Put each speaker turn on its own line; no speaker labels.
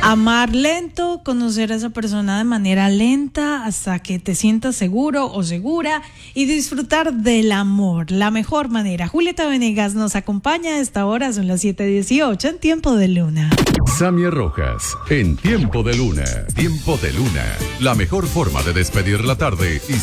Amar lento, conocer a esa persona de manera lenta hasta que te sientas seguro o segura y disfrutar del amor, la mejor manera. Julieta Venegas nos acompaña a esta hora, son las 7:18 en Tiempo de Luna.
Sammy Rojas, en Tiempo de Luna. Tiempo de Luna, la mejor forma de despedir la tarde y